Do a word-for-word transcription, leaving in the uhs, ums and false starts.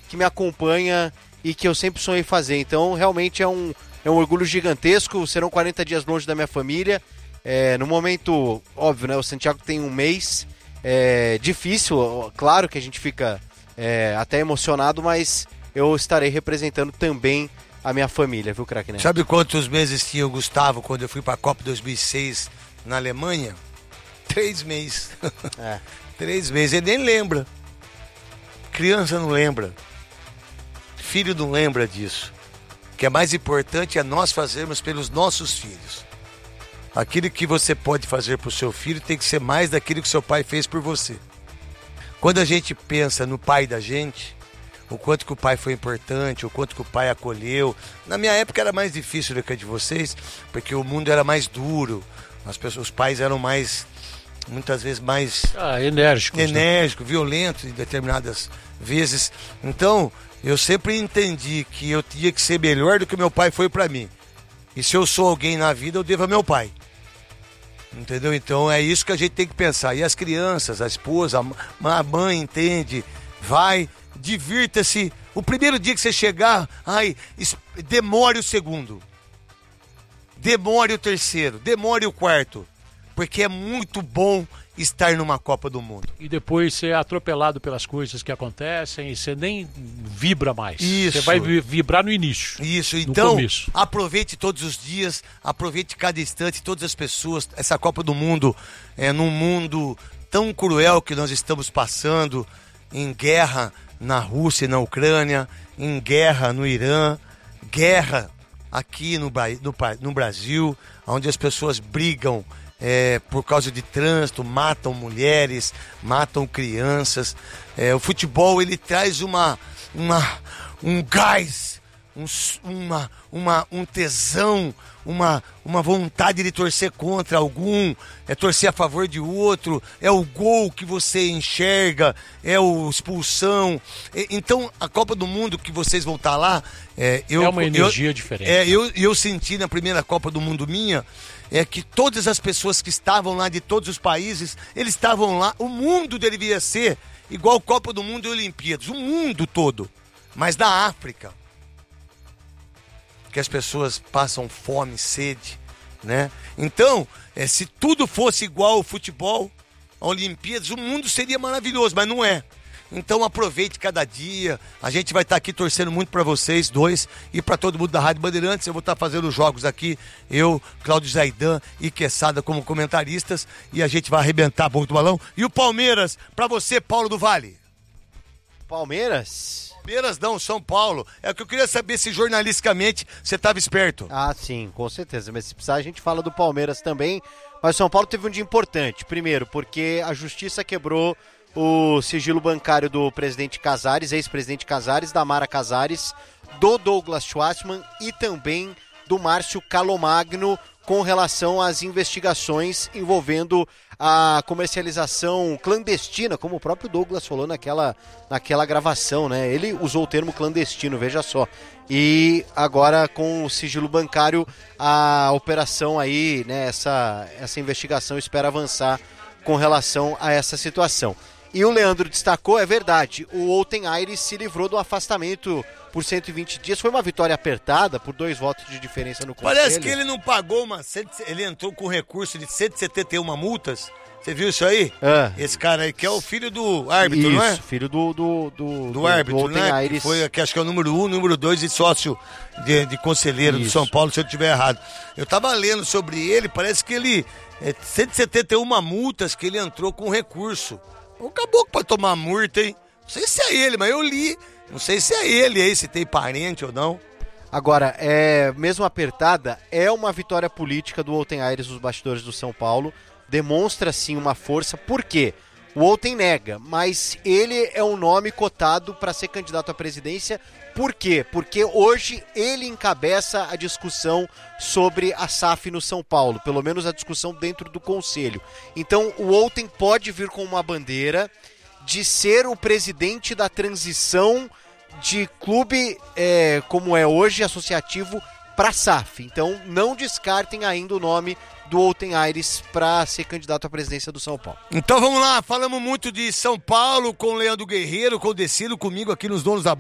que me acompanha e que eu sempre sonhei fazer. Então, realmente é um, é um orgulho gigantesco. Serão quarenta dias longe da minha família. É, no momento, óbvio, né? O Santiago tem um mês. É difícil, claro que a gente fica é, até emocionado, mas eu estarei representando também a minha família, viu, craque Neto? Sabe quantos meses tinha o Gustavo quando eu fui para a Copa dois mil e seis na Alemanha? Três meses. É. Três meses. Ele nem lembra. Criança não lembra. Filho não lembra disso. O que é mais importante é nós fazermos pelos nossos filhos. Aquilo que você pode fazer para o seu filho tem que ser mais daquilo que seu pai fez por você. Quando a gente pensa no pai da gente, o quanto que o pai foi importante, o quanto que o pai acolheu. Na minha época era mais difícil do que a de vocês, porque o mundo era mais duro, as pessoas, os pais eram mais, muitas vezes mais ah, enérgicos, enérgicos, né? Violentos em determinadas vezes. Então, eu sempre entendi que eu tinha que ser melhor do que meu pai foi para mim. E se eu sou alguém na vida, eu devo a meu pai. Entendeu? Então é isso que a gente tem que pensar. E as crianças, a esposa, a mãe entende, vai, divirta-se. O primeiro dia que você chegar, ai, demore o segundo. Demore o terceiro, demore o quarto. Porque é muito bom estar numa Copa do Mundo. E depois ser atropelado pelas coisas que acontecem e você nem vibra mais. Isso. Você vai vibrar no início. Isso, no então começo. Aproveite todos os dias, aproveite cada instante, todas as pessoas. Essa Copa do Mundo é num mundo tão cruel que nós estamos passando, em guerra na Rússia e na Ucrânia, em guerra no Irã, guerra aqui no, no, no Brasil, onde as pessoas brigam É, por causa de trânsito, matam mulheres, matam crianças. É, o futebol ele traz uma, uma, um gás, um, uma, uma, um tesão, uma, uma vontade de torcer contra algum, é torcer a favor de outro, é o gol que você enxerga, é o expulsão. É, então a Copa do Mundo que vocês vão estar lá, é, eu, é uma energia eu, diferente. É, eu, eu senti na primeira Copa do Mundo minha, é que todas as pessoas que estavam lá de todos os países, eles estavam lá, o mundo deveria ser igual Copa do Mundo e Olimpíadas, o mundo todo, mas da África, que as pessoas passam fome, sede, né? Então, é, se tudo fosse igual ao futebol, a Olimpíadas, o mundo seria maravilhoso, mas não é. Então aproveite cada dia, a gente vai estar aqui torcendo muito para vocês dois e para todo mundo da Rádio Bandeirantes. Eu vou estar fazendo os jogos aqui, eu, Cláudio Zaidan e Quesada como comentaristas, e a gente vai arrebentar a boca do balão. E o Palmeiras, para você, Paulo do Vale. Palmeiras? Palmeiras não, São Paulo. É o que eu queria saber se jornalisticamente você estava esperto. Ah, sim, com certeza, mas se precisar a gente fala do Palmeiras também. Mas o São Paulo teve um dia importante, primeiro porque a Justiça quebrou o sigilo bancário do presidente Casares, ex-presidente Casares, da Mara Casares, do Douglas Schwartzman e também do Márcio Calomagno com relação às investigações envolvendo a comercialização clandestina, como o próprio Douglas falou naquela, naquela gravação, né? Ele usou o termo clandestino, veja só. E agora com o sigilo bancário, a operação aí, né, essa, essa investigação espera avançar com relação a essa situação. E o Leandro destacou, é verdade, o Outen Aires se livrou do afastamento por cento e vinte dias. Foi uma vitória apertada, por dois votos de diferença no conselho. Parece que ele não pagou uma... Ele entrou com recurso de cento e setenta e uma multas. Você viu isso aí? Ah. Esse cara aí, que é o filho do árbitro, isso, não é? filho do... Do, do, do, do árbitro, do né? Aires. Que foi, que acho que é o número um, número dois e sócio de, de conselheiro isso. do São Paulo, se eu estiver errado. Eu tava lendo sobre ele, parece que ele... É, cento e setenta e uma multas que ele entrou com recurso. O caboclo pode tomar multa, hein? Não sei se é ele, mas eu li. Não sei se é ele aí, se tem parente ou não. Agora, é, mesmo apertada, é uma vitória política do Outen Aires nos bastidores do São Paulo. Demonstra, sim, uma força. Por quê? O Outen nega, mas ele é um nome cotado para ser candidato à presidência. Por quê? Porque hoje ele encabeça a discussão sobre a S A F no São Paulo, pelo menos a discussão dentro do Conselho. Então o Outen pode vir com uma bandeira de ser o presidente da transição de clube é, como é hoje, associativo, para a S A F. Então não descartem ainda o nome do Outen Aires para ser candidato à presidência do São Paulo. Então vamos lá, falamos muito de São Paulo com o Leandro Guerreiro, com o Decilo, comigo aqui nos Donos da